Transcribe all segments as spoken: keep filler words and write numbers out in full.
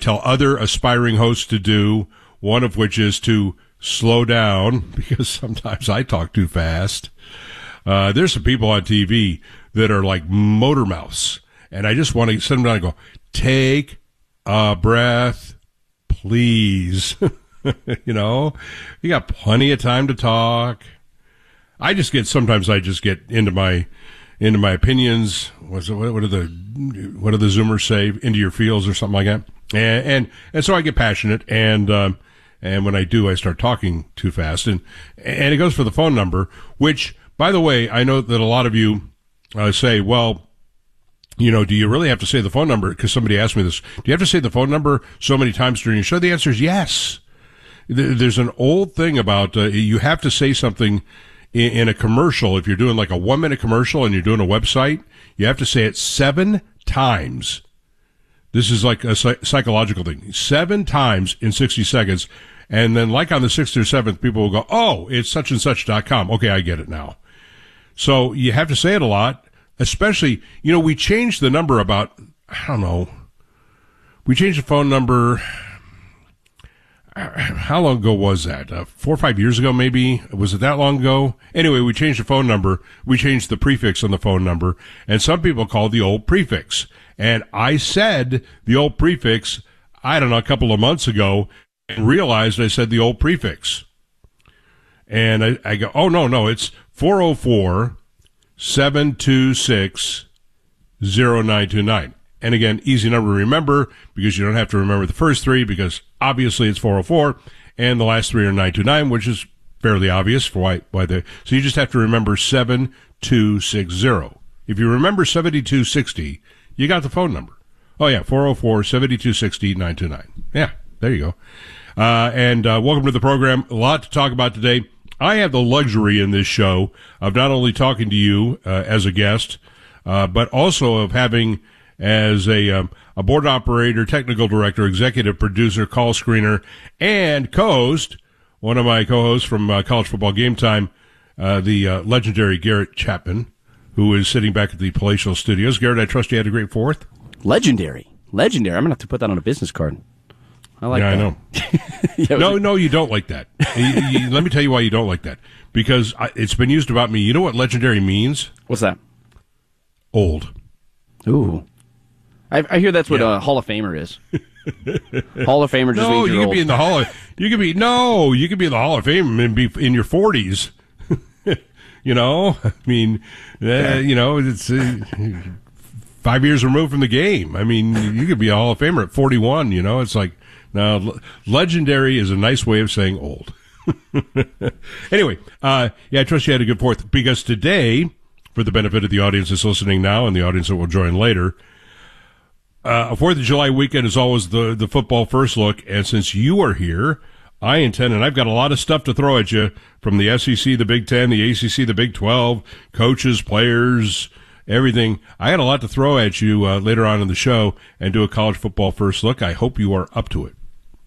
tell other aspiring hosts to do, one of which is to slow down, because sometimes I talk too fast. Uh, there's some people on T V that are like motor mouths, and I just want to sit them down and go, take a breath, please. You know, you got plenty of time to talk. I just get, sometimes I just get into my, into my opinions. What's it, what, what do the, what do the Zoomers say? Into your feels or something like that. And, and, and so I get passionate, and, um, and when I do, I start talking too fast. And, and it goes for the phone number, which, by the way, I know that a lot of you uh, say, well, you know, do you really have to say the phone number? Because somebody asked me this. Do you have to say the phone number so many times during your show? The answer is yes. There's an old thing about uh, you have to say something in, in a commercial. If you're doing like a one-minute commercial and you're doing a website, you have to say it seven times. This is like a psych- psychological thing. Seven times in sixty seconds. And then like on the sixth or seventh, people will go, oh, it's such and such dot com. Okay, I get it now. So you have to say it a lot, especially, you know, we changed the number about, I don't know, we changed the phone number. How long ago was that? Uh, four or five years ago, maybe? Was it that long ago? Anyway, we changed the phone number. We changed the prefix on the phone number, and some people call it the old prefix. And I said the old prefix, I don't know, a couple of months ago, and realized I said the old prefix. And I, I go, oh, no, no, it's four oh four, seven two six, oh nine two nine. And again, easy number to remember, because you don't have to remember the first three, because obviously it's four oh four, and the last three are nine two nine, which is fairly obvious for why, why they, so you just have to remember seven two six zero. If you remember seventy-two sixty, you got the phone number. Oh yeah, four oh four, seventy-two sixty, nine two nine. Yeah, there you go. Uh, and, uh, welcome to the program. A lot to talk about today. I have the luxury in this show of not only talking to you, uh, as a guest, uh, but also of having, as a um, a board operator, technical director, executive producer, call screener, and co-host, one of my co-hosts from uh, College Football Game Time, uh, the uh, legendary Garrett Chapman, who is sitting back at the Palatial Studios. Garrett, I trust you had a great fourth. Legendary. Legendary. I'm going to have to put that on a business card. I like yeah, that. I know. yeah, no, it- no, you don't like that. you, you, let me tell you why you don't like that. Because I, it's been used about me. You know what legendary means? What's that? Old. Ooh. I, I hear that's what Yeah. a Hall of Famer is. Hall of Famer just No, means you you're could old. be in the Hall of, you could be, no, you could be in the Hall of Fame and be in your forties. You know, I mean, uh, Yeah. you know, it's uh, five years removed from the game. I mean, you could be a Hall of Famer at forty-one, you know, it's like, now, le- legendary is a nice way of saying old. Anyway, uh, yeah, I trust you had a good fourth, because today, for the benefit of the audience that's listening now and the audience that will join later, uh, a Fourth of July weekend is always the, the football first look, and since you are here, I intend, and I've got a lot of stuff to throw at you, from the S E C, the Big Ten, the A C C, the Big twelve, coaches, players, everything. I had a lot to throw at you uh, later on in the show, and do a college football first look. I hope you are up to it.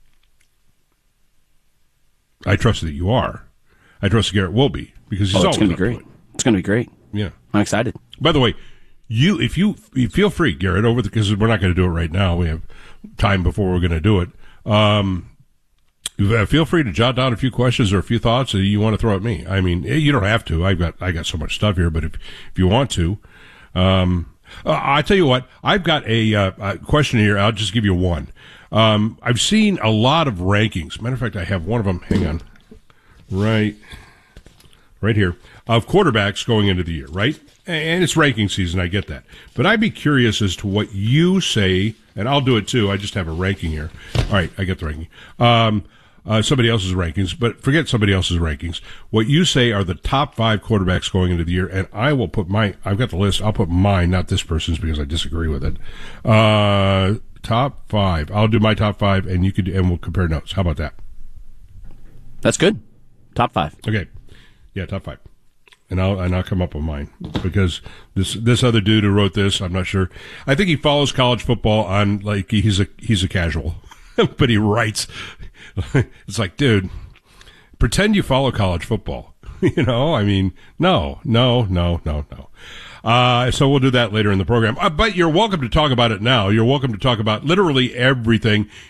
I trust that you are. I trust Garrett will be, because he's Oh, always it's going to up be great. to it. It's going to be great. Yeah. I'm excited. By the way, you if you, you feel free, Garrett, over because we're not going to do it right now. We have time before we're going to do it. Um, uh, feel free to jot down a few questions or a few thoughts that you want to throw at me. I mean, you don't have to. I've got I got so much stuff here, but if if you want to, um, uh, I tell you what, I've got a, uh, a question here. I'll just give you one. Um, I've seen a lot of rankings. Matter of fact, I have one of them. Hang on, right, right here, of quarterbacks going into the year, right? And it's ranking season. I get that, but I'd be curious as to what you say, and I'll do it too. I just have a ranking here. All right, I get the ranking. Um, uh, somebody else's rankings, but forget somebody else's rankings. What you say are the top five quarterbacks going into the year, and I will put my. I've got the list. I'll put mine, not this person's, because I disagree with it. Uh, Top five. I'll do my top five, and you could, and we'll compare notes. How about that? That's good. Top five. Okay. Yeah, top five. And I'll and I'll come up with mine, because this this other dude who wrote this, I'm not sure. I think he follows college football on, like, he's a he's a casual, but he writes. It's like, dude, pretend you follow college football. You know, I mean, no, no, no, no, no. Uh, so we'll do that later in the program. Uh, but you're welcome to talk about it now. You're welcome to talk about literally everything.